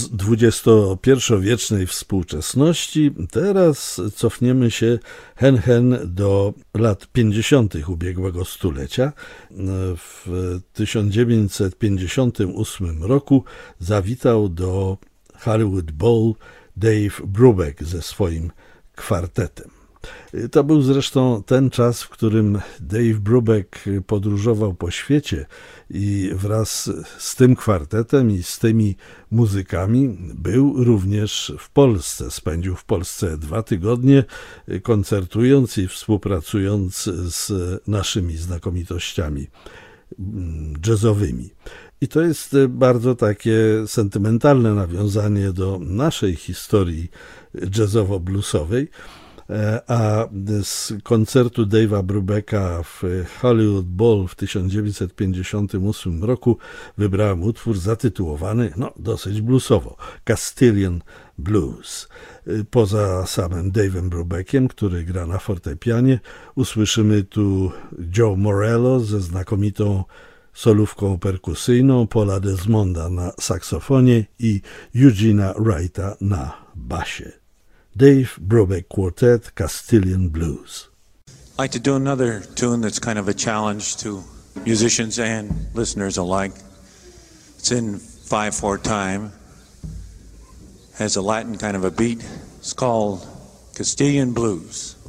XXI-wiecznej współczesności. Teraz cofniemy się hen do lat 50. ubiegłego stulecia. W 1958 roku zawitał do Hollywood Bowl Dave Brubeck ze swoim kwartetem. To był zresztą ten czas, w którym Dave Brubeck podróżował po świecie i wraz z tym kwartetem i z tymi muzykami był również w Polsce. Spędził w Polsce 2 tygodnie, koncertując i współpracując z naszymi znakomitościami jazzowymi. I to jest bardzo takie sentymentalne nawiązanie do naszej historii jazzowo-bluesowej. A z koncertu Dave'a Brubecka w Hollywood Bowl w 1958 roku wybrałem utwór zatytułowany, dosyć bluesowo, Castilian Blues. Poza samym Dave'em Brubeckiem, który gra na fortepianie, usłyszymy tu Joe Morello ze znakomitą solówką perkusyjną, Paula Desmonda na saksofonie i Eugena Wrighta na basie. Dave Brubeck Quartet, Castilian Blues. I'd like to do another tune that's kind of a challenge to musicians and listeners alike. It's in 5/4 time, has a Latin kind of a beat. It's called Castilian Blues.